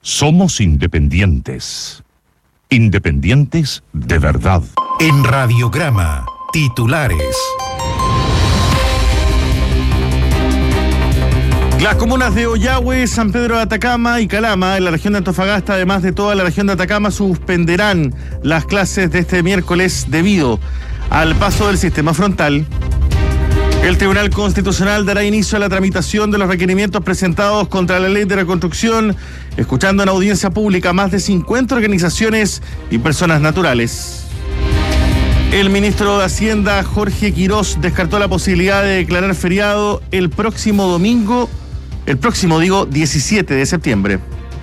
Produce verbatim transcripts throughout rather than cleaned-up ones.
Somos independientes. Independientes de verdad. En Radiograma, titulares. Las comunas de Ollagüe, San Pedro de Atacama y Calama, en la región de Antofagasta, además de toda la región de Atacama, suspenderán las clases de este miércoles debido al paso del sistema frontal. El Tribunal Constitucional dará inicio a la tramitación de los requerimientos presentados contra la Ley de Reconstrucción, escuchando en audiencia pública más de cincuenta organizaciones y personas naturales. El ministro de Hacienda, Jorge Quirós, descartó la posibilidad de declarar feriado el próximo domingo, el próximo, digo, diecisiete de septiembre.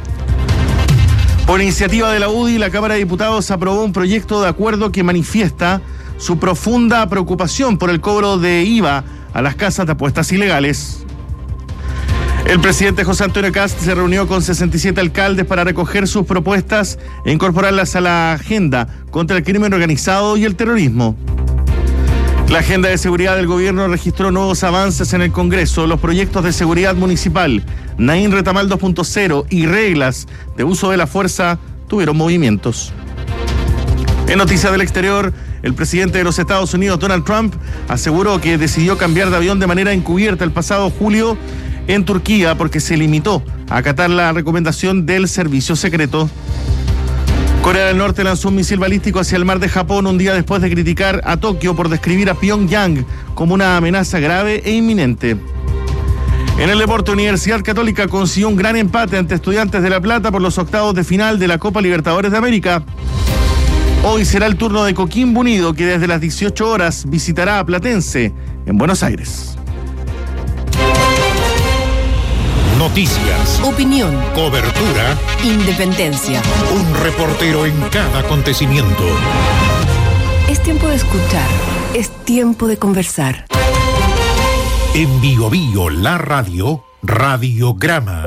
Por iniciativa de la U D I, la Cámara de Diputados aprobó un proyecto de acuerdo que manifiesta su profunda preocupación por el cobro de I V A a las casas de apuestas ilegales. El presidente José Antonio Kast se reunió con sesenta y siete alcaldes para recoger sus propuestas e incorporarlas a la agenda contra el crimen organizado y el terrorismo. La agenda de seguridad del gobierno registró nuevos avances en el Congreso. Los proyectos de seguridad municipal, Naín Retamal dos punto cero y reglas de uso de la fuerza tuvieron movimientos. En noticias del exterior, el presidente de los Estados Unidos, Donald Trump, aseguró que decidió cambiar de avión de manera encubierta el pasado julio en Turquía porque se limitó a acatar la recomendación del servicio secreto. Corea del Norte lanzó un misil balístico hacia el mar de Japón un día después de criticar a Tokio por describir a Pyongyang como una amenaza grave e inminente. En el deporte, Universidad Católica consiguió un gran empate ante Estudiantes de La Plata por los octavos de final de la Copa Libertadores de América. Hoy será el turno de Coquimbo Unido, que desde las dieciocho horas visitará a Platense en Buenos Aires. Noticias, opinión, cobertura, independencia. Un reportero en cada acontecimiento. Es tiempo de escuchar, es tiempo de conversar. En Bio Bio, la radio, Radiograma.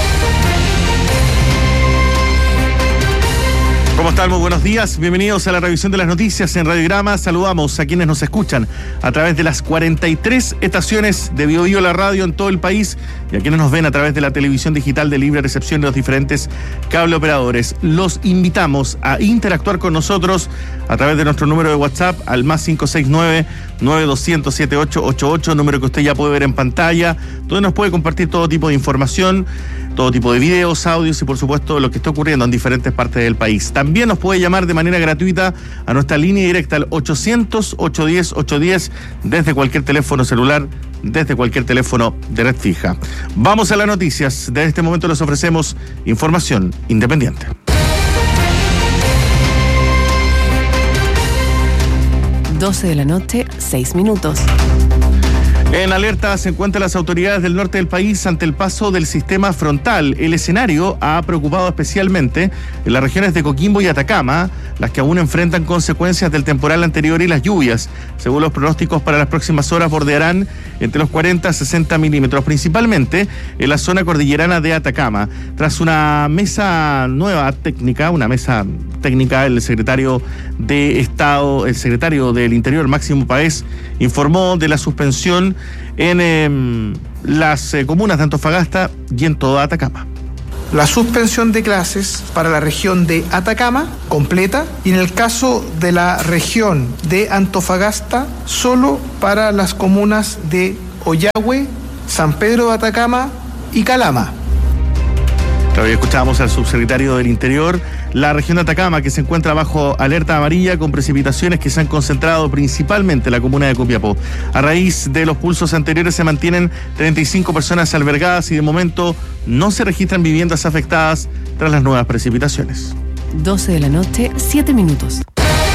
¿Cómo están? Muy buenos días. Bienvenidos a la revisión de las noticias en Radiograma. Saludamos a quienes nos escuchan a través de las cuarenta y tres estaciones de Bio Bio la radio en todo el país y a quienes nos ven a través de la televisión digital de libre recepción de los diferentes cable operadores. Los invitamos a interactuar con nosotros a través de nuestro número de WhatsApp al más cinco seis nueve, nueve dos cero cero, siete ocho ocho ocho, número que usted ya puede ver en pantalla, donde nos puede compartir todo tipo de información, todo tipo de videos, audios y por supuesto lo que está ocurriendo en diferentes partes del país. También nos puede llamar de manera gratuita a nuestra línea directa al ochocientos, ochocientos diez, ochocientos diez desde cualquier teléfono celular, desde cualquier teléfono de red fija. Vamos a las noticias. Desde este momento les ofrecemos información independiente. doce de la noche, seis minutos. En alerta se encuentran las autoridades del norte del país ante el paso del sistema frontal. El escenario ha preocupado especialmente en las regiones de Coquimbo y Atacama, las que aún enfrentan consecuencias del temporal anterior y las lluvias. Según los pronósticos, para las próximas horas bordearán entre los cuarenta a sesenta milímetros, principalmente en la zona cordillerana de Atacama. Tras una mesa nueva técnica, una mesa técnica, el secretario de Estado, el secretario del Interior, Máximo Páez, informó de la suspensión en eh, las eh, comunas de Antofagasta y en toda Atacama. La suspensión de clases para la región de Atacama completa y en el caso de la región de Antofagasta solo para las comunas de Ollagüe, San Pedro de Atacama y Calama. Todavía escuchábamos al subsecretario del Interior. La región de Atacama, que se encuentra bajo alerta amarilla con precipitaciones que se han concentrado principalmente en la comuna de Copiapó. A raíz de los pulsos anteriores se mantienen treinta y cinco personas albergadas y de momento no se registran viviendas afectadas tras las nuevas precipitaciones. doce de la noche, siete minutos.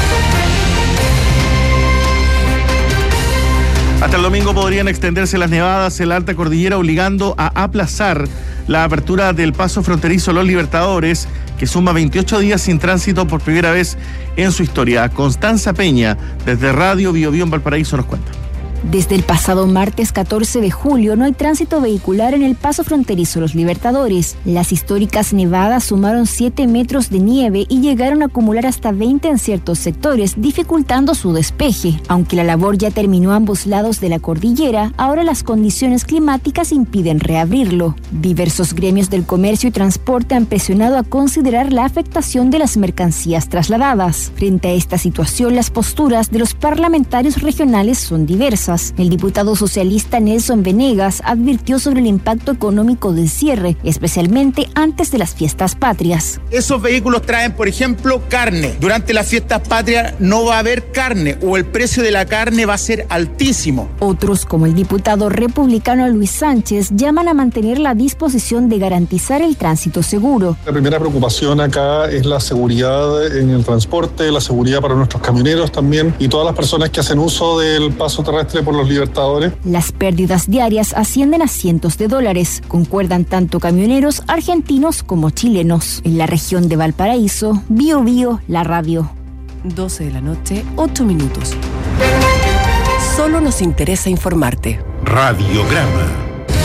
Hasta el domingo podrían extenderse las nevadas en la alta cordillera, obligando a aplazar la apertura del paso fronterizo Los Libertadores, que suma veintiocho días sin tránsito por primera vez en su historia. Constanza Peña, desde Radio Bio Bio en Valparaíso, nos cuenta. Desde el pasado martes catorce de julio no hay tránsito vehicular en el paso fronterizo Los Libertadores. Las históricas nevadas sumaron siete metros de nieve y llegaron a acumular hasta veinte en ciertos sectores, dificultando su despeje. Aunque la labor ya terminó a ambos lados de la cordillera, ahora las condiciones climáticas impiden reabrirlo. Diversos gremios del comercio y transporte han presionado a considerar la afectación de las mercancías trasladadas. Frente a esta situación, las posturas de los parlamentarios regionales son diversas. El diputado socialista Nelson Venegas advirtió sobre el impacto económico del cierre, especialmente antes de las fiestas patrias. Esos vehículos traen, por ejemplo, carne. Durante las fiestas patrias no va a haber carne o el precio de la carne va a ser altísimo. Otros, como el diputado republicano Luis Sánchez, llaman a mantener la disposición de garantizar el tránsito seguro. La primera preocupación acá es la seguridad en el transporte, la seguridad para nuestros camioneros también y todas las personas que hacen uso del paso terrestre por Los Libertadores. Las pérdidas diarias ascienden a cientos de dólares, concuerdan tanto camioneros argentinos como chilenos. En la región de Valparaíso, Bío Bío, la radio. doce de la noche, ocho minutos. Solo nos interesa informarte. Radiograma.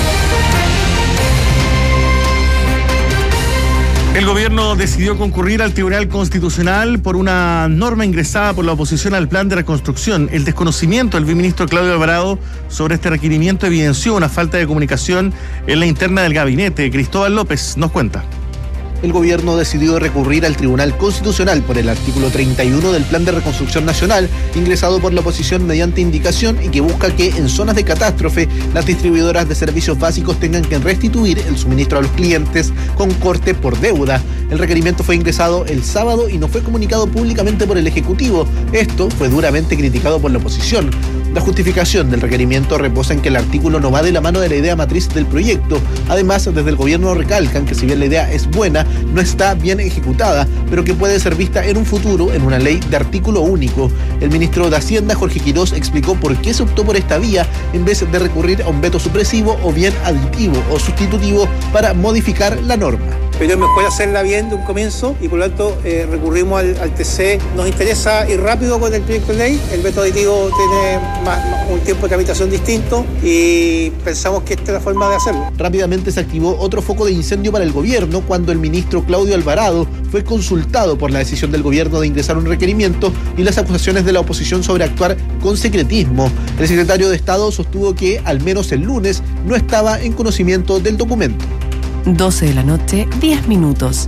El gobierno decidió concurrir al Tribunal Constitucional por una norma ingresada por la oposición al plan de reconstrucción. El desconocimiento del viceministro Claudio Alvarado sobre este requerimiento evidenció una falta de comunicación en la interna del gabinete. Cristóbal López nos cuenta. El gobierno decidió recurrir al Tribunal Constitucional por el artículo treinta y uno del Plan de Reconstrucción Nacional, ingresado por la oposición mediante indicación y que busca que en zonas de catástrofe las distribuidoras de servicios básicos tengan que restituir el suministro a los clientes con corte por deuda. El requerimiento fue ingresado el sábado y no fue comunicado públicamente por el Ejecutivo. Esto fue duramente criticado por la oposición. La justificación del requerimiento reposa en que el artículo no va de la mano de la idea matriz del proyecto. Además, desde el gobierno recalcan que si bien la idea es buena, no está bien ejecutada, pero que puede ser vista en un futuro en una ley de artículo único. El ministro de Hacienda, Jorge Quirós, explicó por qué se optó por esta vía en vez de recurrir a un veto supresivo o bien aditivo o sustitutivo para modificar la norma. Pero es mejor hacerla bien de un comienzo y por lo tanto eh, recurrimos al, al T C. Nos interesa ir rápido con el proyecto de ley. El veto aditivo tiene más, más, un tiempo de tramitación distinto y pensamos que esta es la forma de hacerlo. Rápidamente se activó otro foco de incendio para el gobierno cuando el ministro Claudio Alvarado fue consultado por la decisión del gobierno de ingresar un requerimiento y las acusaciones de la oposición sobre actuar con secretismo. El secretario de Estado sostuvo que al menos el lunes no estaba en conocimiento del documento. doce de la noche, diez minutos.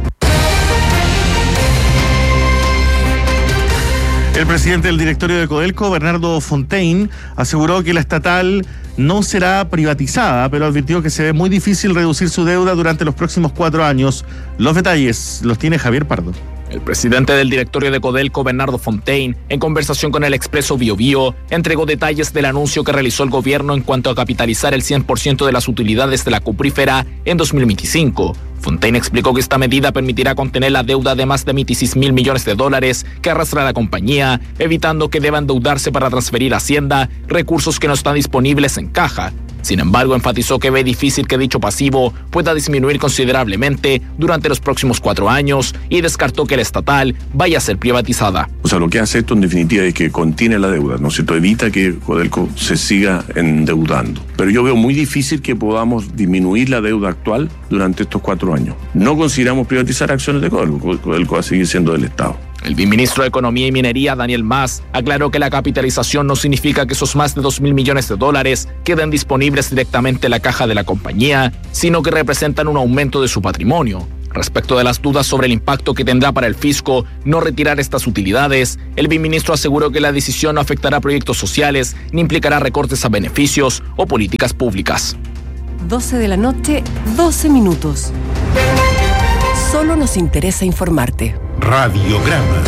El presidente del directorio de Codelco, Bernardo Fontaine, aseguró que la estatal no será privatizada, pero advirtió que se ve muy difícil reducir su deuda durante los próximos cuatro años. Los detalles los tiene Javier Pardo. El presidente del directorio de Codelco, Bernardo Fontaine, en conversación con el Expreso Bío Bío, entregó detalles del anuncio que realizó el gobierno en cuanto a capitalizar el cien por ciento de las utilidades de la cuprífera en dos mil veinticinco. Fontaine explicó que esta medida permitirá contener la deuda de más de veintiséis mil millones de dólares que arrastra la compañía, evitando que deba endeudarse para transferir a Hacienda recursos que no están disponibles en caja. Sin embargo, enfatizó que ve difícil que dicho pasivo pueda disminuir considerablemente durante los próximos cuatro años y descartó que la estatal vaya a ser privatizada. O sea, lo que hace esto en definitiva es que contiene la deuda, ¿no es cierto? Evita que Codelco se siga endeudando. Pero yo veo muy difícil que podamos disminuir la deuda actual durante estos cuatro años. No consideramos privatizar acciones de Codelco. Codelco va a seguir siendo del Estado. El viceministro de Economía y Minería, Daniel Mas, aclaró que la capitalización no significa que esos más de dos mil millones de dólares queden disponibles directamente en la caja de la compañía, sino que representan un aumento de su patrimonio. Respecto de las dudas sobre el impacto que tendrá para el fisco no retirar estas utilidades, el viceministro aseguró que la decisión no afectará proyectos sociales ni implicará recortes a beneficios o políticas públicas. doce de la noche, doce minutos. Solo nos interesa informarte. Radiograma.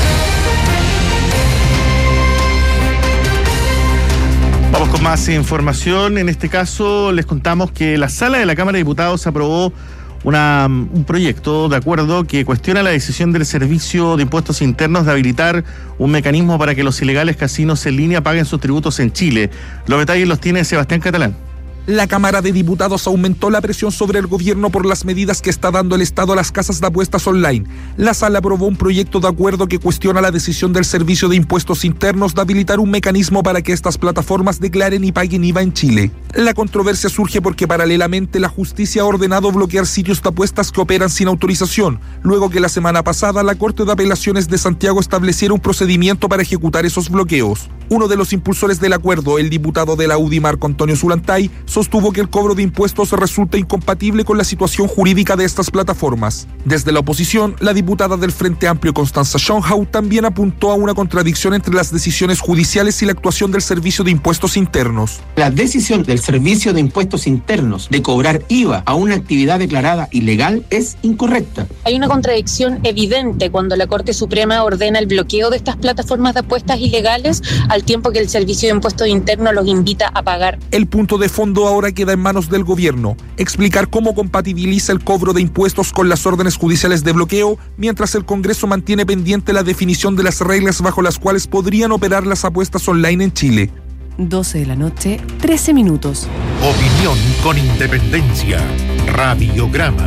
Vamos con más información. En este caso les contamos que la Sala de la Cámara de Diputados aprobó una, un proyecto de acuerdo que cuestiona la decisión del Servicio de Impuestos Internos de habilitar un mecanismo para que los ilegales casinos en línea paguen sus tributos en Chile. Los detalles los tiene Sebastián Catalán. La Cámara de Diputados aumentó la presión sobre el gobierno por las medidas que está dando el Estado a las casas de apuestas online. La sala aprobó un proyecto de acuerdo que cuestiona la decisión del Servicio de Impuestos Internos de habilitar un mecanismo para que estas plataformas declaren y paguen I V A en Chile. La controversia surge porque paralelamente la justicia ha ordenado bloquear sitios de apuestas que operan sin autorización, luego que la semana pasada la Corte de Apelaciones de Santiago estableciera un procedimiento para ejecutar esos bloqueos. Uno de los impulsores del acuerdo, el diputado de la U D I, Marco Antonio Zulantay, sostuvo que el cobro de impuestos resulta incompatible con la situación jurídica de estas plataformas. Desde la oposición, la diputada del Frente Amplio, Constanza Schonhau, también apuntó a una contradicción entre las decisiones judiciales y la actuación del Servicio de Impuestos Internos. La decisión del Servicio de Impuestos Internos de cobrar I V A a una actividad declarada ilegal es incorrecta. Hay una contradicción evidente cuando la Corte Suprema ordena el bloqueo de estas plataformas de apuestas ilegales al tiempo que el Servicio de Impuestos Internos los invita a pagar. El punto de fondo ahora queda en manos del gobierno, explicar cómo compatibiliza el cobro de impuestos con las órdenes judiciales de bloqueo, mientras el Congreso mantiene pendiente la definición de las reglas bajo las cuales podrían operar las apuestas online en Chile. doce de la noche, trece minutos. Opinión con independencia. Radiograma.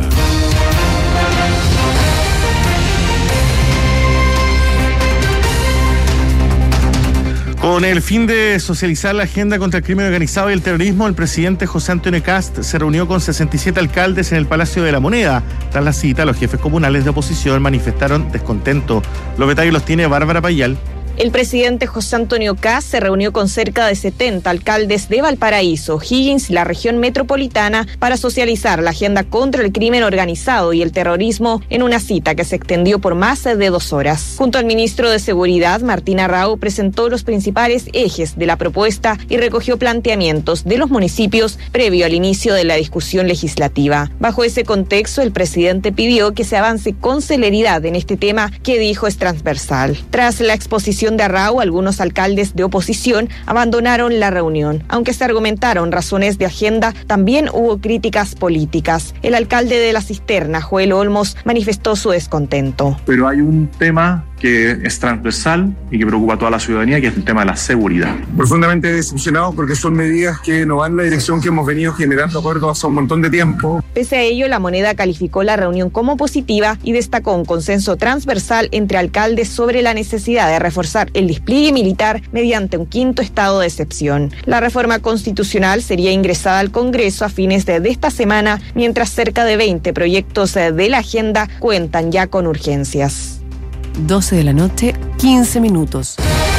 Con el fin de socializar la agenda contra el crimen organizado y el terrorismo, el presidente José Antonio Kast se reunió con sesenta y siete alcaldes en el Palacio de la Moneda. Tras la cita, los jefes comunales de oposición manifestaron descontento. Los detalles los tiene Bárbara Payal. El presidente José Antonio Kast se reunió con cerca de setenta alcaldes de Valparaíso, Higgins y la región metropolitana para socializar la agenda contra el crimen organizado y el terrorismo en una cita que se extendió por más de dos horas. Junto al ministro de Seguridad, Martín Arrau, presentó los principales ejes de la propuesta y recogió planteamientos de los municipios previo al inicio de la discusión legislativa. Bajo ese contexto, el presidente pidió que se avance con celeridad en este tema que dijo es transversal. Tras la exposición de Arrau, algunos alcaldes de oposición abandonaron la reunión. Aunque se argumentaron razones de agenda, también hubo críticas políticas. El alcalde de La Cisterna, Joel Olmos, manifestó su descontento. Pero hay un tema que es transversal y que preocupa a toda la ciudadanía, que es el tema de la seguridad. Profundamente decepcionado porque son medidas que no van en la dirección que hemos venido generando acuerdos hace un montón de tiempo. Pese a ello, La Moneda calificó la reunión como positiva y destacó un consenso transversal entre alcaldes sobre la necesidad de reforzar el despliegue militar mediante un quinto estado de excepción. La reforma constitucional sería ingresada al Congreso a fines de esta semana, mientras cerca de veinte proyectos de la agenda cuentan ya con urgencias. doce de la noche, quince minutos.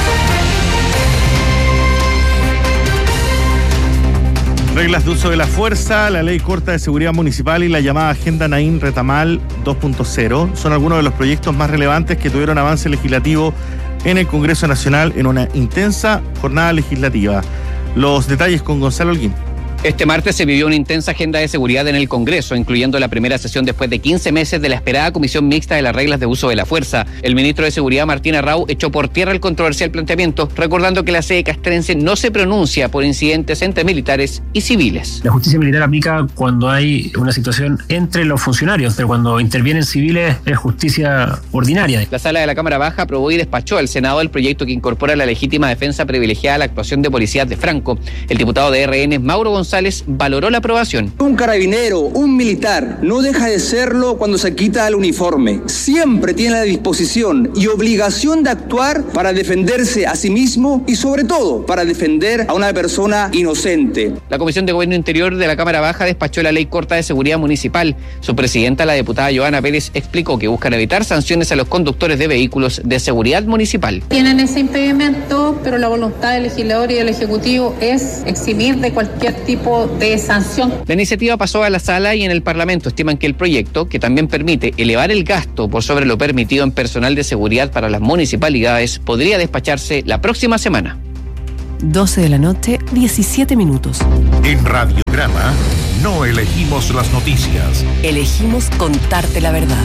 Reglas de uso de la fuerza, la ley corta de seguridad municipal y la llamada Agenda Naín Retamal dos punto cero son algunos de los proyectos más relevantes que tuvieron avance legislativo en el Congreso Nacional en una intensa jornada legislativa. Los detalles con Gonzalo Holguín. Este martes se vivió una intensa agenda de seguridad en el Congreso, incluyendo la primera sesión después de quince meses de la esperada Comisión Mixta de las Reglas de Uso de la Fuerza. El ministro de Seguridad, Martín Arrau, echó por tierra el controversial planteamiento, recordando que la sede castrense no se pronuncia por incidentes entre militares y civiles. La justicia militar aplica cuando hay una situación entre los funcionarios, pero cuando intervienen civiles es justicia ordinaria. La sala de la Cámara Baja aprobó y despachó al Senado el proyecto que incorpora la legítima defensa privilegiada a la actuación de policías de Franco. El diputado de R N, Mauro González, valoró la aprobación. Un carabinero, un militar, no deja de serlo cuando se quita el uniforme. Siempre tiene la disposición y obligación de actuar para defenderse a sí mismo y sobre todo para defender a una persona inocente. La Comisión de Gobierno Interior de la Cámara Baja despachó la ley corta de seguridad municipal. Su presidenta, la diputada Joana Pérez, explicó que buscan evitar sanciones a los conductores de vehículos de seguridad municipal. Tienen ese impedimento, pero la voluntad del legislador y del Ejecutivo es eximir de cualquier tipo de sanción. La iniciativa pasó a la sala y en el Parlamento estiman que el proyecto, que también permite elevar el gasto por sobre lo permitido en personal de seguridad para las municipalidades, podría despacharse la próxima semana. doce de la noche, diecisiete minutos. En Radiograma no elegimos las noticias. Elegimos contarte la verdad.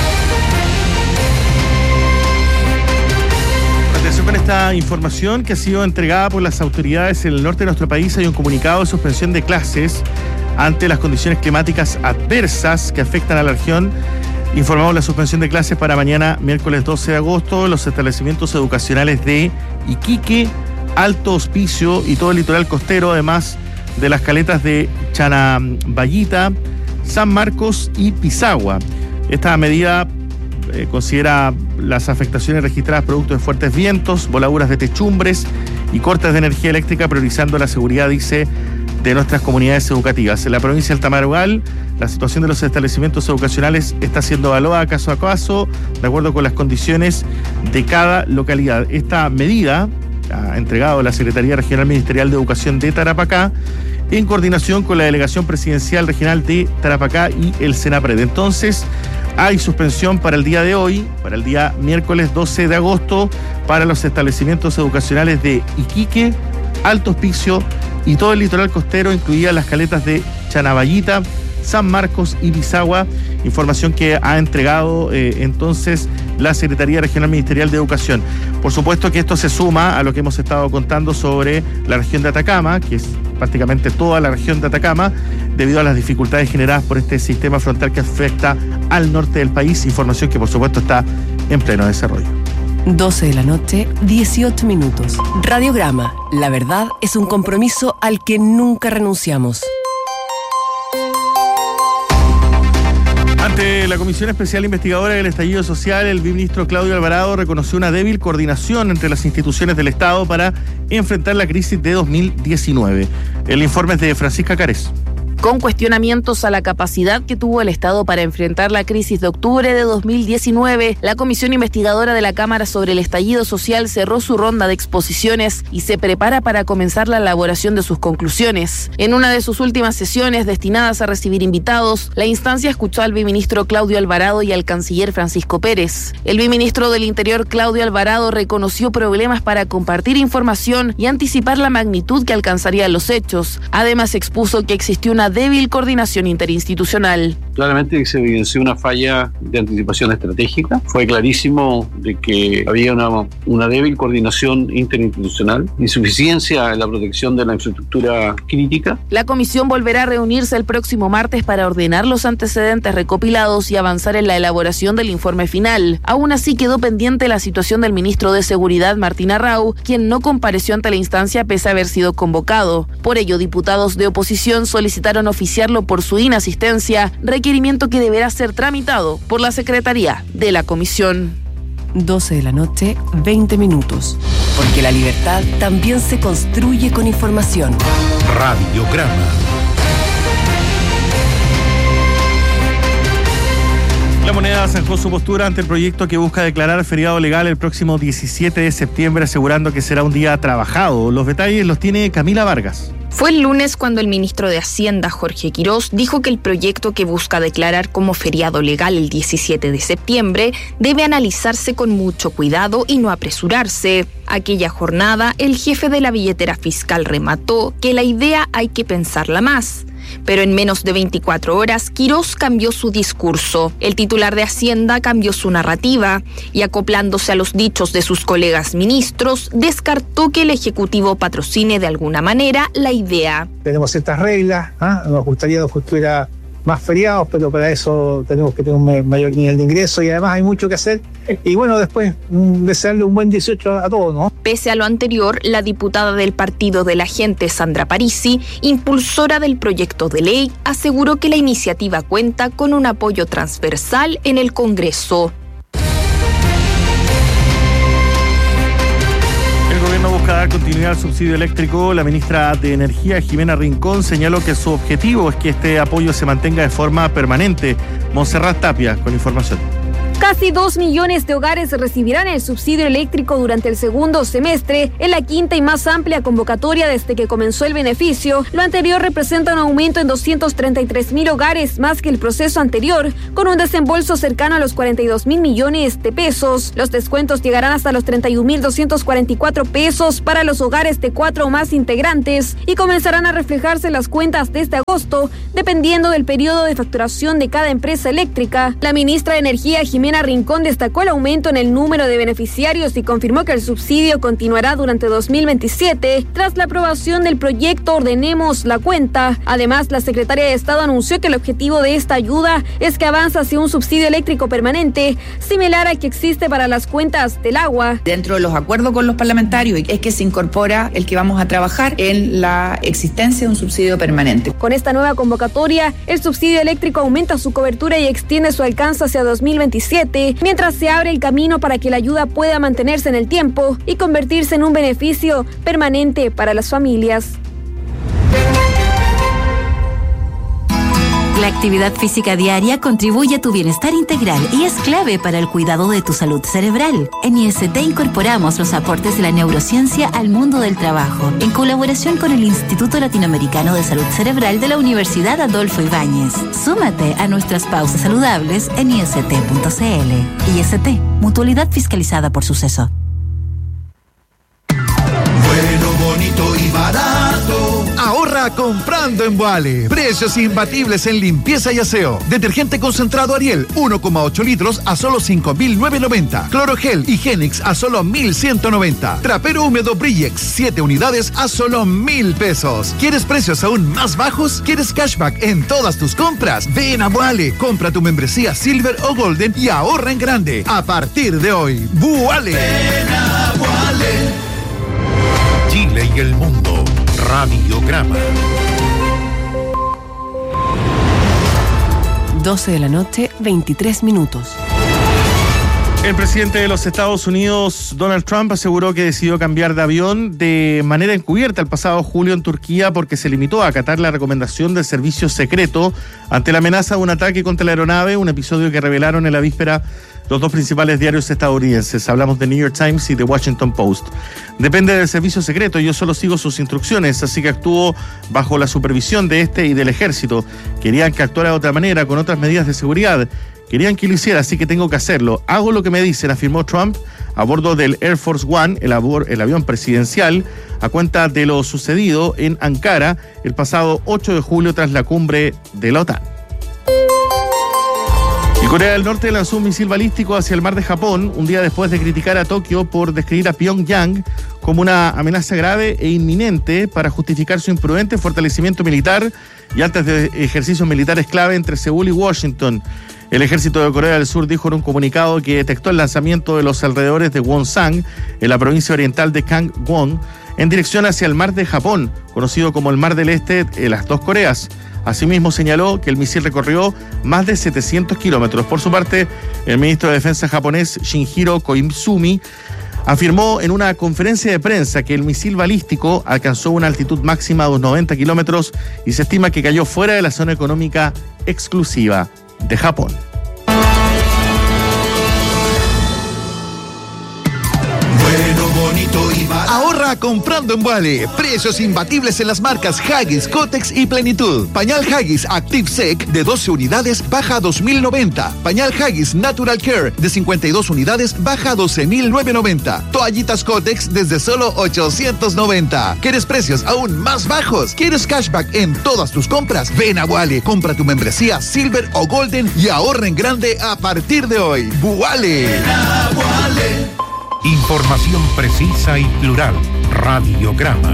Atención con esta información que ha sido entregada por las autoridades en el norte de nuestro país. Hay un comunicado de suspensión de clases ante las condiciones climáticas adversas que afectan a la región. Informamos la suspensión de clases para mañana, miércoles doce de agosto, en los establecimientos educacionales de Iquique, Alto Hospicio y todo el litoral costero, además de las caletas de Chanavallita, San Marcos y Pisagua. Esta medida eh, considera las afectaciones registradas producto de fuertes vientos, voladuras de techumbres y cortes de energía eléctrica, priorizando la seguridad, dice, de nuestras comunidades educativas. En la provincia del Tamarugal, la situación de los establecimientos educacionales está siendo evaluada caso a caso, de acuerdo con las condiciones de cada localidad. Esta medida ha entregado la Secretaría Regional Ministerial de Educación de Tarapacá en coordinación con la Delegación Presidencial Regional de Tarapacá y el Senapred. Entonces, hay suspensión para el día de hoy, para el día miércoles doce de agosto, para los establecimientos educacionales de Iquique, Alto Hospicio y todo el litoral costero, incluidas las caletas de Chanavallita, San Marcos y Pisagua, información que ha entregado eh, entonces la Secretaría Regional Ministerial de Educación. Por supuesto que esto se suma a lo que hemos estado contando sobre la región de Atacama, que es prácticamente toda la región de Atacama, debido a las dificultades generadas por este sistema frontal que afecta al norte del país, información que por supuesto está en pleno desarrollo. doce de la noche, dieciocho minutos. Radiograma. La verdad es un compromiso al que nunca renunciamos. Ante la Comisión Especial Investigadora del Estallido Social, el ministro Claudio Alvarado reconoció una débil coordinación entre las instituciones del Estado para enfrentar la crisis de dos mil diecinueve. El informe es de Francisca Cárez. Con cuestionamientos a la capacidad que tuvo el Estado para enfrentar la crisis de octubre de dos mil diecinueve, la Comisión Investigadora de la Cámara sobre el Estallido Social cerró su ronda de exposiciones y se prepara para comenzar la elaboración de sus conclusiones. En una de sus últimas sesiones destinadas a recibir invitados, la instancia escuchó al viceministro Claudio Alvarado y al canciller Francisco Pérez. El viceministro del Interior, Claudio Alvarado, reconoció problemas para compartir información y anticipar la magnitud que alcanzarían los hechos. Además, expuso que existió una débil coordinación interinstitucional. Claramente se evidenció una falla de anticipación estratégica. Fue clarísimo de que había una, una débil coordinación interinstitucional, insuficiencia en la protección de la infraestructura crítica. La comisión volverá a reunirse el próximo martes para ordenar los antecedentes recopilados y avanzar en la elaboración del informe final. Aún así quedó pendiente la situación del ministro de Seguridad, Martín Arrau, quien no compareció ante la instancia pese a haber sido convocado. Por ello, diputados de oposición solicitaron oficiarlo por su inasistencia, requerimiento que deberá ser tramitado por la Secretaría de la Comisión. doce de la noche, veinte minutos. Porque la libertad también se construye con información. Radiograma. La Moneda zanjó su postura ante el proyecto que busca declarar feriado legal el próximo diecisiete de septiembre, asegurando que será un día trabajado. Los detalles los tiene Camila Vargas. Fue el lunes cuando el ministro de Hacienda, Jorge Quirós, dijo que el proyecto que busca declarar como feriado legal el diecisiete de septiembre debe analizarse con mucho cuidado y no apresurarse. Aquella jornada, el jefe de la billetera fiscal remató que la idea hay que pensarla más. Pero en menos de veinticuatro horas, Quirós cambió su discurso. El titular de Hacienda cambió su narrativa y, acoplándose a los dichos de sus colegas ministros, descartó que el Ejecutivo patrocine de alguna manera la idea. Tenemos ciertas reglas, ¿eh? Nos gustaría que estuviera más feriados, pero para eso tenemos que tener un mayor nivel de ingreso y además hay mucho que hacer. Y bueno, después desearle un buen dieciocho a todos, ¿no? Pese a lo anterior, la diputada del Partido de la Gente, Sandra Parisi, impulsora del proyecto de ley, aseguró que la iniciativa cuenta con un apoyo transversal en el Congreso. El gobierno busca dar continuidad al subsidio eléctrico. La ministra de Energía, Jimena Rincón, señaló que su objetivo es que este apoyo se mantenga de forma permanente. Montserrat Tapia, con información. Casi dos millones de hogares recibirán el subsidio eléctrico durante el segundo semestre, en la quinta y más amplia convocatoria desde que comenzó el beneficio. Lo anterior representa un aumento en doscientos treinta y tres mil hogares más que el proceso anterior, con un desembolso cercano a los cuarenta y dos mil millones de pesos. Los descuentos llegarán hasta los treinta y un mil doscientos cuarenta y cuatro pesos para los hogares de cuatro o más integrantes y comenzarán a reflejarse en las cuentas desde agosto. costo, dependiendo del periodo de facturación de cada empresa eléctrica. La ministra de Energía, Jimena Rincón, destacó el aumento en el número de beneficiarios y confirmó que el subsidio continuará durante dos mil veintisiete tras la aprobación del proyecto Ordenemos la Cuenta. Además, la secretaria de Estado anunció que el objetivo de esta ayuda es que avance hacia un subsidio eléctrico permanente, similar al que existe para las cuentas del agua. Dentro de los acuerdos con los parlamentarios es que se incorpora el que vamos a trabajar en la existencia de un subsidio permanente. Con esta nueva convocatoria, el subsidio eléctrico aumenta su cobertura y extiende su alcance hacia dos mil veintisiete, mientras se abre el camino para que la ayuda pueda mantenerse en el tiempo y convertirse en un beneficio permanente para las familias. La actividad física diaria contribuye a tu bienestar integral y es clave para el cuidado de tu salud cerebral. En I S T incorporamos los aportes de la neurociencia al mundo del trabajo, en colaboración con el Instituto Latinoamericano de Salud Cerebral de la Universidad Adolfo Ibáñez. Súmate a nuestras pausas saludables en I S T punto C L. I S T, mutualidad fiscalizada por Suceso. Bueno, bonito y barato. Ahorra comprando en Vuale. Precios imbatibles en limpieza y aseo. Detergente concentrado Ariel, uno coma ocho litros a solo cinco mil novecientos noventa. Clorogel Higienix a solo mil ciento noventa. Trapero húmedo Brillex, siete unidades a solo mil pesos. ¿Quieres precios aún más bajos? ¿Quieres cashback en todas tus compras? Ven a Vuale. Compra tu membresía Silver o Golden y ahorra en grande. A partir de hoy, Vuale. Ven a Vuale. Chile y el mundo. Radiograma. doce de la noche, veintitrés minutos. El presidente de los Estados Unidos, Donald Trump, aseguró que decidió cambiar de avión de manera encubierta el pasado julio en Turquía porque se limitó a acatar la recomendación del servicio secreto ante la amenaza de un ataque contra la aeronave, un episodio que revelaron en la víspera los dos principales diarios estadounidenses. Hablamos de New York Times y The Washington Post. Depende del servicio secreto, yo solo sigo sus instrucciones, así que actúo bajo la supervisión de este y del ejército. Querían que actuara de otra manera, con otras medidas de seguridad. Querían que lo hiciera, así que tengo que hacerlo. Hago lo que me dicen, afirmó Trump a bordo del Air Force One, el, abor, el avión presidencial, a cuenta de lo sucedido en Ankara el pasado ocho de julio tras la cumbre de la OTAN. Y Corea del Norte lanzó un misil balístico hacia el mar de Japón un día después de criticar a Tokio por describir a Pyongyang como una amenaza grave e inminente para justificar su imprudente fortalecimiento militar y antes de ejercicios militares clave entre Seúl y Washington. El ejército de Corea del Sur dijo en un comunicado que detectó el lanzamiento de los alrededores de Wonsan, en la provincia oriental de Gangwon, en dirección hacia el mar de Japón, conocido como el Mar del Este de las dos Coreas. Asimismo, señaló que el misil recorrió más de setecientos kilómetros. Por su parte, el ministro de Defensa japonés, Shinjiro Koizumi, afirmó en una conferencia de prensa que el misil balístico alcanzó una altitud máxima de unos noventa kilómetros y se estima que cayó fuera de la zona económica exclusiva de Japón. Bueno, bonito y barato. Ahorra comprando en Vuale. Precios imbatibles en las marcas Huggies, Kotex y Plenitud. Pañal Huggies Active Sec de doce unidades baja a dos mil noventa. Pañal Huggies Natural Care de cincuenta y dos unidades baja a doce mil novecientos noventa. Toallitas Kotex desde solo ochocientos noventa. ¿Quieres precios aún más bajos? ¿Quieres cashback en todas tus compras? Ven a Vuale. Compra tu membresía Silver o Golden y ahorra en grande a partir de hoy. Vuale. Ven a Vuale. Información precisa y plural. Radiograma.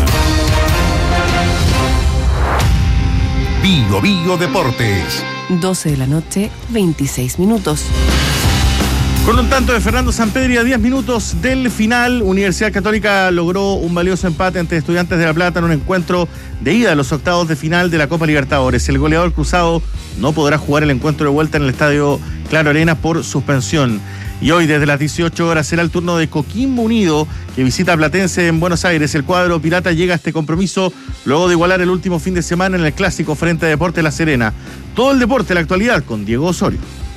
Bio Bio Deportes. doce de la noche, veintiséis minutos. Con un tanto de Fernando Sampedri a diez minutos del final, Universidad Católica logró un valioso empate ante Estudiantes de La Plata en un encuentro de ida a los octavos de final de la Copa Libertadores. El goleador cruzado no podrá jugar el encuentro de vuelta en el Estadio Claro Arena por suspensión. Y hoy, desde las dieciocho horas, será el turno de Coquimbo Unido, que visita a Platense en Buenos Aires. El cuadro pirata llega a este compromiso luego de igualar el último fin de semana en el clásico frente a Deportes La Serena. Todo el deporte, la actualidad, con Diego Osorio.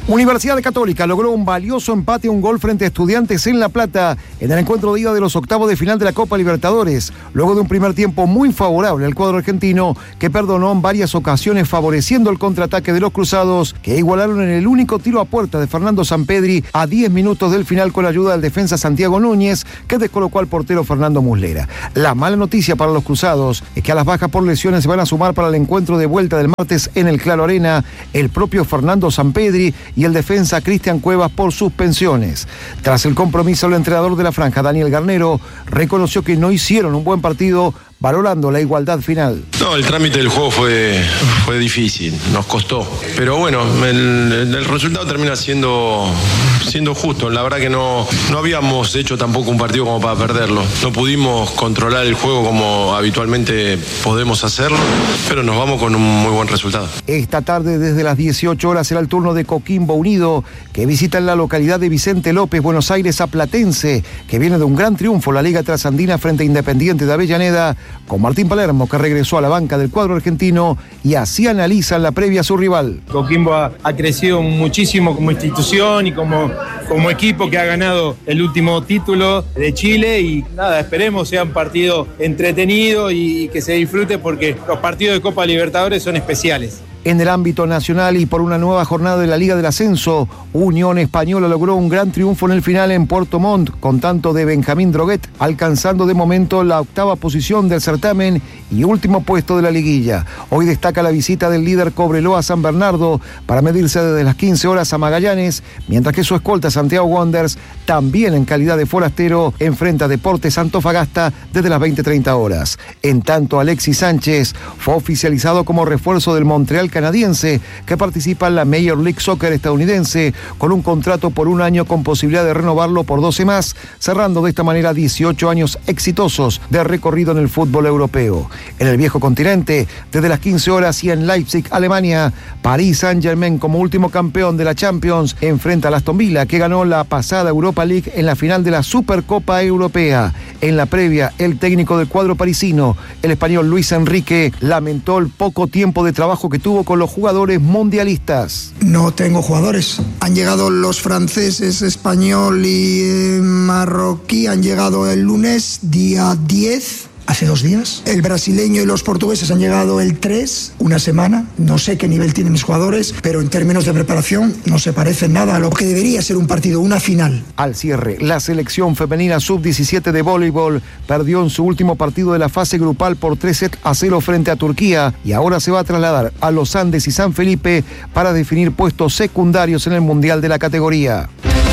Universidad Católica logró un valioso empate, un gol frente a Estudiantes en La Plata en el encuentro de ida de los octavos de final de la Copa Libertadores, luego de un primer tiempo muy favorable al cuadro argentino, que perdonó en varias ocasiones favoreciendo el contraataque de los cruzados, que igualaron en el único tiro a puerta de Fernando Sampedri a diez minutos del final con la ayuda del defensa Santiago Núñez, que descolocó al portero Fernando Muslera. La mala noticia para los cruzados es que a las bajas por lesiones se van a sumar para el encuentro de vuelta del martes en el Claro Arena el propio Fernando Sampedri y el defensa Cristian Cuevas por suspensiones. Tras el compromiso, el entrenador de la franja, Daniel Garnero, reconoció que no hicieron un buen partido, valorando la igualdad final. No, el trámite del juego fue, fue difícil, nos costó. Pero bueno, el, el resultado termina siendo, siendo justo. La verdad que no, no habíamos hecho tampoco un partido como para perderlo. No pudimos controlar el juego como habitualmente podemos hacerlo, pero nos vamos con un muy buen resultado. Esta tarde, desde las dieciocho horas, será el turno de Coquimbo Unido, que visita en la localidad de Vicente López, Buenos Aires, a Platense, que viene de un gran triunfo en la Liga Trasandina frente a Independiente de Avellaneda, con Martín Palermo, que regresó a la banca del cuadro argentino, y así analizan la previa a su rival. Coquimbo ha, ha crecido muchísimo como institución y como, como equipo, que ha ganado el último título de Chile, y nada, esperemos sea un partido entretenido y que se disfrute, porque los partidos de Copa Libertadores son especiales. En el ámbito nacional y por una nueva jornada de la Liga del Ascenso, Unión Española logró un gran triunfo en el final en Puerto Montt, con tanto de Benjamín Droguet, alcanzando de momento la octava posición del certamen y último puesto de la liguilla. Hoy destaca la visita del líder Cobreloa a San Bernardo para medirse desde las quince horas a Magallanes, mientras que su escolta Santiago Wanderers, también en calidad de forastero, enfrenta a Deportes Antofagasta desde las veinte treinta horas. En tanto, Alexis Sánchez fue oficializado como refuerzo del Montreal canadiense, que participa en la Major League Soccer estadounidense, con un contrato por un año con posibilidad de renovarlo por doce más, cerrando de esta manera dieciocho años exitosos de recorrido en el fútbol europeo. En el viejo continente, desde las quince horas y en Leipzig, Alemania, Paris Saint-Germain, como último campeón de la Champions, enfrenta al Aston Villa, que ganó la pasada Europa League en la final de la Supercopa Europea. En la previa, el técnico del cuadro parisino, el español Luis Enrique, lamentó el poco tiempo de trabajo que tuvo con los jugadores mundialistas. No tengo jugadores. Han llegado los franceses, español y eh, marroquí, han llegado el lunes, día diez. Hace dos días. El brasileño y los portugueses han llegado el tres, una semana. No sé qué nivel tienen mis jugadores, pero en términos de preparación no se parece nada a lo que debería ser un partido, una final. Al cierre, la selección femenina sub diecisiete de voleibol perdió en su último partido de la fase grupal por tres sets a cero frente a Turquía, y ahora se va a trasladar a Los Andes y San Felipe para definir puestos secundarios en el Mundial de la categoría.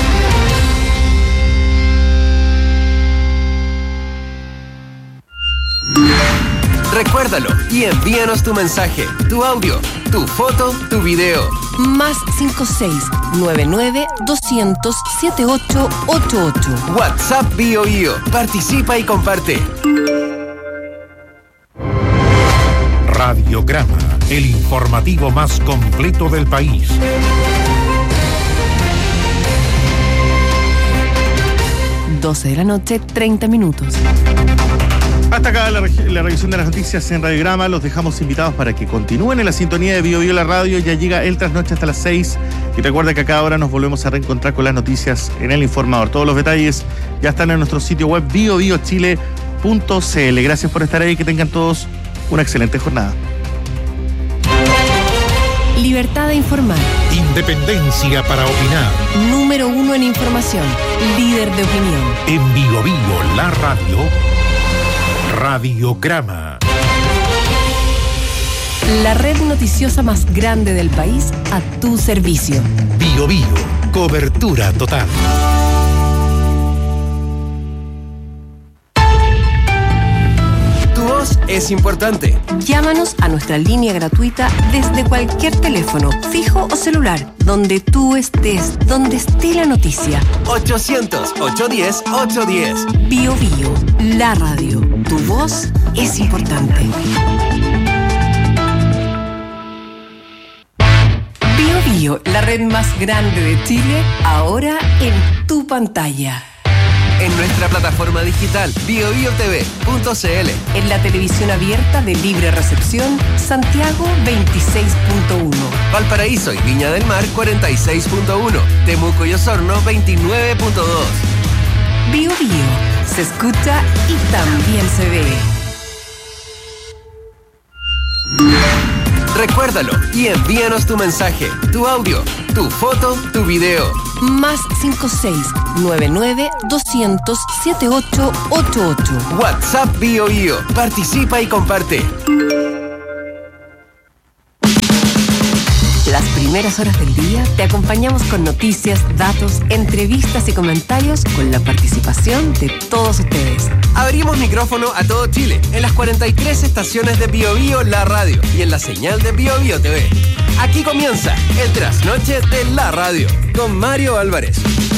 Recuérdalo y envíanos tu mensaje, tu audio, tu foto, tu video. Más cinco seis nueve nueve dos cero cero siete ocho ocho ocho. WhatsApp Bio Bio. Participa y comparte. Radiograma, el informativo más completo del país. doce de la noche, treinta minutos. Hasta acá la, la revisión de las noticias en Radiograma. Los dejamos invitados para que continúen en la sintonía de Bio Bio la radio. Ya llega el trasnoche hasta las seis. Y recuerda que a cada hora nos volvemos a reencontrar con las noticias en El Informador. Todos los detalles ya están en nuestro sitio web bio bio chile punto c l. Gracias por estar ahí y que tengan todos una excelente jornada. Libertad de informar. Independencia para opinar. Número uno en información. Líder de opinión. En Bio Bio la radio. Radiograma. La red noticiosa más grande del país a tu servicio. Bio Bio, cobertura total. Tu voz es importante. Llámanos a nuestra línea gratuita desde cualquier teléfono, fijo o celular, donde tú estés, donde esté la noticia. ochocientos, ochocientos diez, ochocientos diez. Bio Bio, la radio. Tu voz es importante. Bio Bio, la red más grande de Chile, ahora en tu pantalla. en nuestra plataforma digital bio bio t v punto c l. En la televisión abierta de libre recepción, Santiago veintiséis punto uno. Valparaíso y Viña del Mar cuarenta y seis punto uno. Temuco y Osorno veintinueve punto dos. Bio Bio, se escucha y también se ve. Recuérdalo y envíanos tu mensaje, tu audio, tu foto, tu video. Más cinco seis nueve nueve doscientos setenta y ocho ochenta y ocho. WhatsApp Bio Bio. Participa y comparte. Las primeras horas del día te acompañamos con noticias, datos, entrevistas y comentarios con la participación de todos ustedes. Abrimos micrófono a todo Chile en las cuarenta y tres estaciones de Bio Bio La Radio y en la señal de Bio Bio T V. Aquí comienza el trasnoche de La Radio con Mario Álvarez.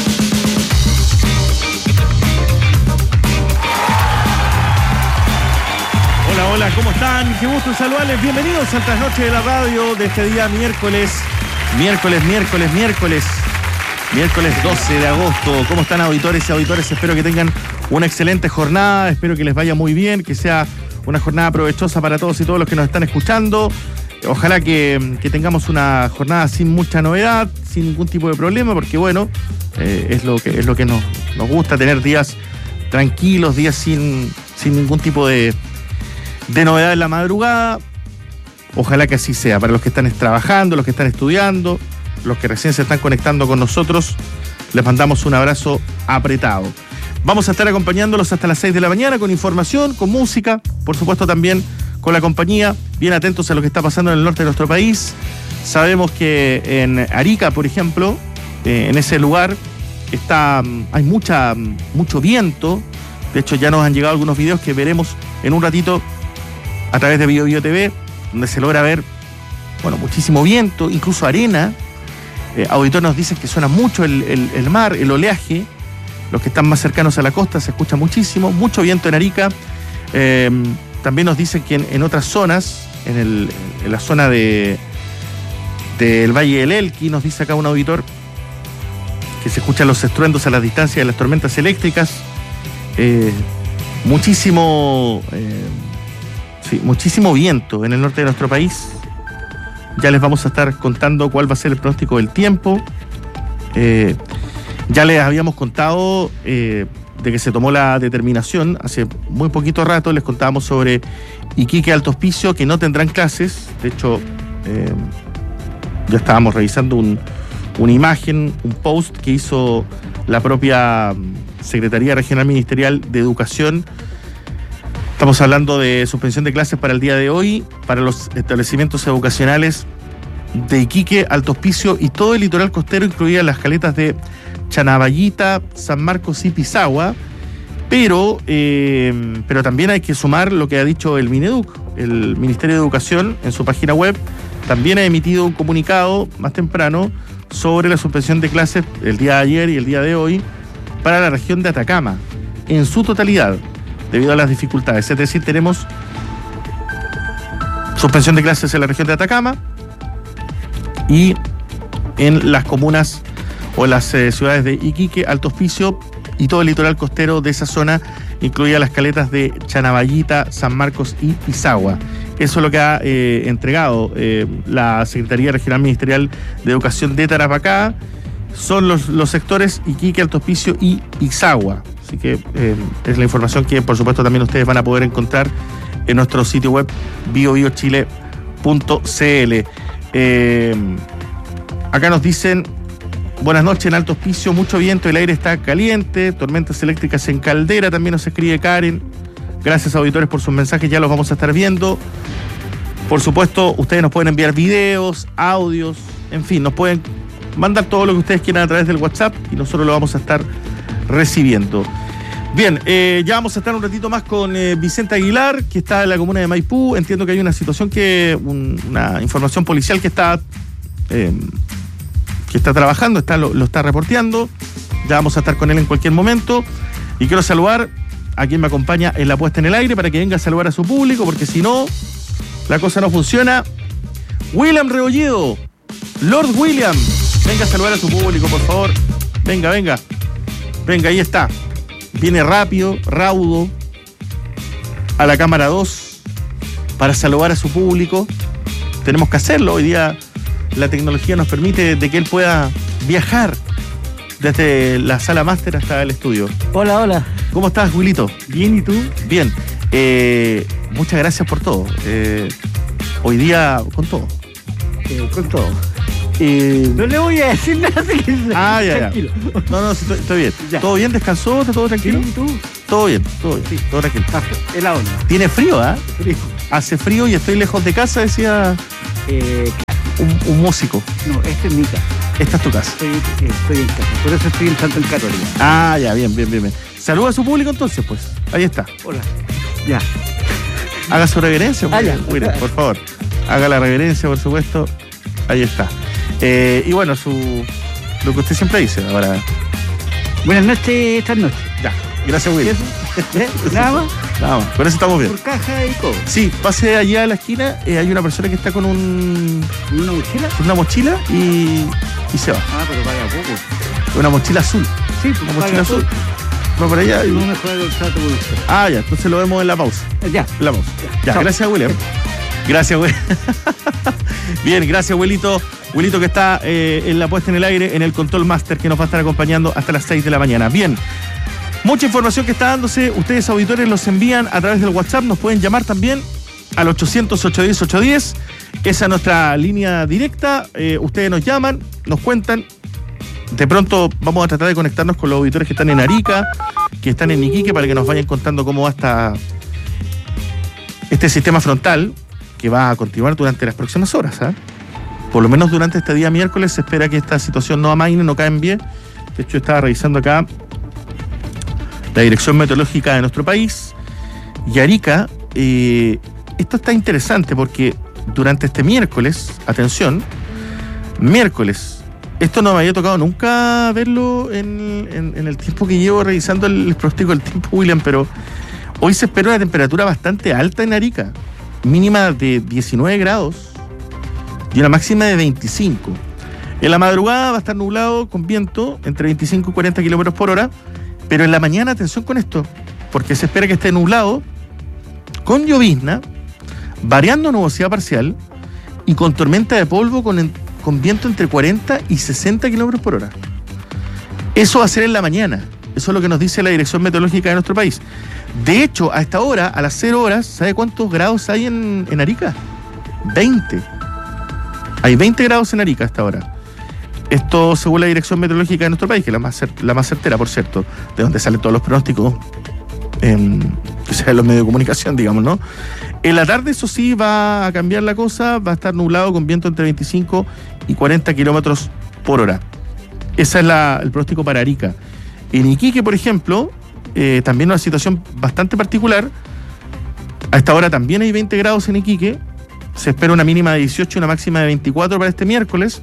Hola, hola, ¿cómo están? Qué gusto saludarles. Bienvenidos al trasnoche de la radio de este día miércoles. Miércoles, miércoles, miércoles. Miércoles doce de agosto. ¿Cómo están, auditores y auditores? Espero que tengan una excelente jornada. Espero que les vaya muy bien, que sea una jornada provechosa para todos y todos los que nos están escuchando. Ojalá que, que tengamos una jornada sin mucha novedad, sin ningún tipo de problema, porque bueno, eh, es lo que, es lo que nos, nos gusta, tener días tranquilos, días sin, sin ningún tipo de... de novedad en la madrugada. Ojalá que así sea para los que están trabajando, los que están estudiando, los que recién se están conectando con nosotros. Les mandamos un abrazo apretado. Vamos a estar acompañándolos hasta las seis de la mañana con información, con música, por supuesto también con la compañía, bien atentos a lo que está pasando en el norte de nuestro país. Sabemos que en Arica, por ejemplo, eh, en ese lugar está, hay mucha, mucho viento. De hecho, ya nos han llegado algunos videos que veremos en un ratito a través de Bio Bio T V, donde se logra ver, bueno, muchísimo viento, incluso arena. Eh, auditor nos dice que suena mucho el, el, el mar, el oleaje. Los que están más cercanos a la costa se escucha muchísimo, mucho viento en Arica. Eh, también nos dicen que en, en otras zonas, en, el, en la zona de del Valle del Elqui, nos dice acá un auditor que se escuchan los estruendos a la distancia de las tormentas eléctricas. Eh, muchísimo... Eh, Sí, muchísimo viento en el norte de nuestro país. Ya les vamos a estar contando cuál va a ser el pronóstico del tiempo. Eh, ya les habíamos contado eh, de que se tomó la determinación hace muy poquito rato. Les contábamos sobre Iquique, Alto Hospicio, que no tendrán clases. De hecho, eh, ya estábamos revisando un, una imagen, un post que hizo la propia Secretaría Regional Ministerial de Educación. Estamos hablando de suspensión de clases para el día de hoy, para los establecimientos educacionales de Iquique, Alto Hospicio y todo el litoral costero, incluidas las caletas de Chanaballita, San Marcos y Pisagua. Pero, eh, pero también hay que sumar lo que ha dicho el Mineduc. El Ministerio de Educación, en su página web, también ha emitido un comunicado más temprano sobre la suspensión de clases el día de ayer y el día de hoy para la región de Atacama, en su totalidad, debido a las dificultades. Es decir, tenemos suspensión de clases en la región de Atacama y en las comunas o las eh, ciudades de Iquique, Alto Hospicio y todo el litoral costero de esa zona, incluidas las caletas de Chanaballita, San Marcos y Pisagua. Eso es lo que ha eh, entregado eh, la Secretaría Regional Ministerial de Educación de Tarapacá. Son los, los sectores Iquique, Alto Hospicio y Pisagua. Así que eh, es la información que, por supuesto, también ustedes van a poder encontrar en nuestro sitio web bio bio chile punto c l. Eh, acá nos dicen: buenas noches en Alto Hospicio, mucho viento, el aire está caliente, tormentas eléctricas en Caldera, también nos escribe Karen. Gracias, auditores, por sus mensajes, ya los vamos a estar viendo. Por supuesto, ustedes nos pueden enviar videos, audios, en fin, nos pueden mandar todo lo que ustedes quieran a través del WhatsApp y nosotros lo vamos a estar recibiendo. Bien, eh, ya vamos a estar un ratito más con eh, Vicente Aguilar, que está en la comuna de Maipú. Entiendo que hay una situación que, un, una información policial que está eh, que está trabajando, está, lo, lo está reporteando. Ya vamos a estar con él en cualquier momento. Y quiero saludar a quien me acompaña en la puesta en el aire para que venga a saludar a su público, porque si no, la cosa no funciona. William Rebolledo, Lord William, venga a saludar a su público, por favor. Venga, venga. Venga, ahí está. viene rápido, raudo, a la cámara dos para saludar a su público. Tenemos que hacerlo. Hoy día la tecnología nos permite de que él pueda viajar desde la sala máster hasta el estudio. Hola, hola. ¿Cómo estás, Wilito? Bien, ¿y tú? Bien. Eh, muchas gracias por todo. Eh, hoy día con todo. Eh, con todo. Eh, no le voy a decir nada. Que ah, ya, tranquilo. ya. No, no, estoy, estoy bien. Ya. ¿Todo bien? ¿Descansó? ¿Está todo tranquilo? Sí, ¿tú? Todo bien, todo bien. Sí. Todo tranquilo. Es la onda. Tiene frío, ¿ah? ¿eh? Frío. Hace frío y estoy lejos de casa, decía eh, un, un músico. No, esta es mi casa. Esta es tu casa. Estoy, estoy en casa. Por eso estoy en Santo Católica. Ah, ya, bien, bien, bien, bien. Saluda a su público entonces, pues. Ahí está. Hola. Ya. Haga su reverencia, ah, ya. Mira, por favor. Haga la reverencia, por supuesto. Ahí está. Eh, y bueno, su lo que usted siempre dice ahora. Buenas noches, estas noches. Ya. Gracias, Will. ¿Eh? ¿Nada más? Nada más. Con eso estamos bien. Por caja y todo. Sí, pase allá a la esquina. Eh, hay una persona que está con un. ¿Con una mochila? Con una mochila y, y se va. Ah, pero paga poco. Una mochila azul. Sí, pues una mochila azul. Poco. Va por allá. Y... No me juega el trato con usted. Ah, ya. Entonces lo vemos en la pausa. Ya. En la pausa. Ya, ya gracias, William. Gracias, Will. Bien, gracias, Wilito. Wilito que está eh, en la puesta en el aire, en el Control Master, que nos va a estar acompañando hasta las seis de la mañana. Bien. Mucha información que está dándose. Ustedes, auditores, los envían a través del WhatsApp. Nos pueden llamar también al ochocientos, ochocientos diez, ochocientos diez. Esa es nuestra línea directa. Eh, ustedes nos llaman, nos cuentan. De pronto vamos a tratar de conectarnos con los auditores que están en Arica, que están en Iquique, para que nos vayan contando cómo va esta, este sistema frontal, que va a continuar durante las próximas horas. ¿eh? Por lo menos durante este día miércoles se espera que esta situación no amaine, no cambie. De hecho, estaba revisando acá la dirección meteorológica de nuestro país y Arica. Eh, esto está interesante porque durante este miércoles, atención, miércoles, esto no me había tocado nunca verlo en, en, en el tiempo que llevo revisando el, el pronóstico del tiempo, William, pero hoy se espera una temperatura bastante alta en Arica, mínima de diecinueve grados y una máxima de veinticinco. En la madrugada va a estar nublado con viento entre veinticinco y cuarenta kilómetros por hora. Pero en la mañana, atención con esto, porque se espera que esté nublado, con llovizna, variando nubosidad parcial y con tormenta de polvo con, con viento entre cuarenta y sesenta kilómetros por hora. Eso va a ser en la mañana. Eso es lo que nos dice la dirección meteorológica de nuestro país. De hecho, a esta hora, a las cero horas, ¿sabe cuántos grados hay en, en Arica? veinte. Hay veinte grados en Arica a esta hora. Esto según la dirección meteorológica de nuestro país, que es la más, la más certera, por cierto, de donde salen todos los pronósticos, en, que sea en los medios de comunicación, digamos, ¿no? En la tarde, eso sí, va a cambiar la cosa, va a estar nublado con viento entre veinticinco y cuarenta kilómetros por hora. Ese es la, el pronóstico para Arica. En Iquique, por ejemplo, eh, también una situación bastante particular. A esta hora también hay veinte grados en Iquique. Se espera una mínima de dieciocho y una máxima de veinticuatro para este miércoles.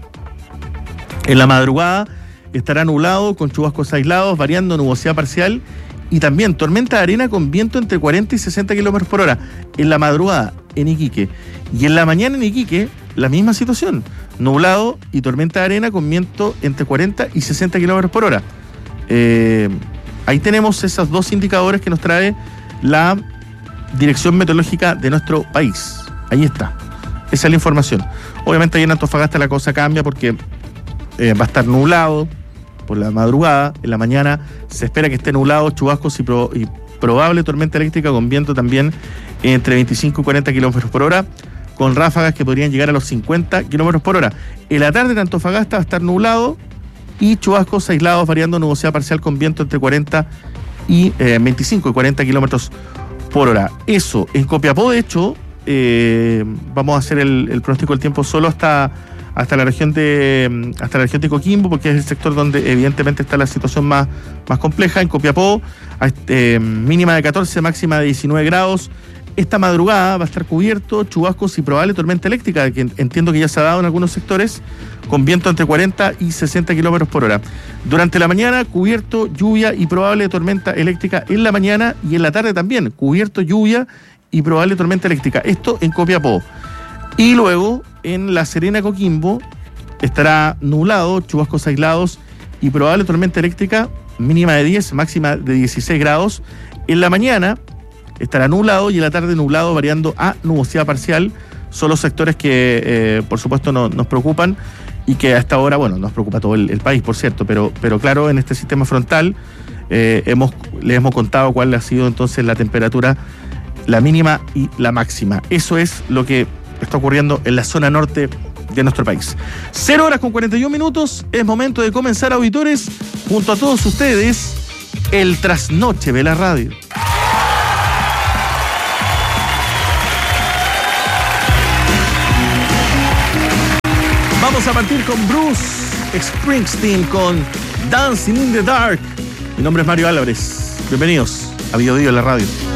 En la madrugada estará nublado con chubascos aislados, variando nubosidad parcial y también tormenta de arena con viento entre cuarenta y sesenta kilómetros por hora. En la madrugada en Iquique. Y en la mañana en Iquique, la misma situación. Nublado y tormenta de arena con viento entre cuarenta y sesenta kilómetros por hora. Eh, ahí tenemos esos dos indicadores que nos trae la dirección meteorológica de nuestro país. Ahí está. Esa es la información. Obviamente ahí en Antofagasta la cosa cambia porque Eh, va a estar nublado por la madrugada. En la mañana se espera que esté nublado, chubascos y, pro, y probable tormenta eléctrica con viento también entre veinticinco y cuarenta kilómetros por hora, con ráfagas que podrían llegar a los cincuenta kilómetros por hora. En la tarde en Antofagasta va a estar nublado y chubascos aislados variando nubosidad parcial con viento entre cuarenta y eh, veinticinco y cuarenta kilómetros por hora. Eso, en Copiapó, de hecho, eh, vamos a hacer el, el pronóstico del tiempo solo hasta hasta la región de hasta la región de Coquimbo, porque es el sector donde evidentemente está la situación más, más compleja. En Copiapó, eh, mínima de catorce, máxima de diecinueve grados. Esta madrugada va a estar cubierto, chubascos y probable tormenta eléctrica, que entiendo que ya se ha dado en algunos sectores, con viento entre cuarenta y sesenta kilómetros por hora. Durante la mañana, cubierto, lluvia y probable tormenta eléctrica en la mañana, y en la tarde también, cubierto, lluvia y probable tormenta eléctrica. Esto en Copiapó. Y luego, en La Serena, Coquimbo, estará nublado, chubascos aislados y probable tormenta eléctrica, mínima de diez, máxima de dieciséis grados. En la mañana estará nublado y en la tarde nublado, variando a nubosidad parcial. Son los sectores que, eh, por supuesto, no, nos preocupan y que a esta hora, bueno, nos preocupa todo el, el país, por cierto, pero, pero claro, en este sistema frontal eh, hemos, les hemos contado cuál ha sido entonces la temperatura, la mínima y la máxima. Eso es lo que está ocurriendo en la zona norte de nuestro país. Cero horas con cuarenta y un minutos, es momento de comenzar, auditores, junto a todos ustedes, el trasnoche de la radio. Vamos a partir con Bruce Springsteen con Dancing in the Dark. Mi nombre es Mario Álvarez. Bienvenidos a Bio Bio en la radio.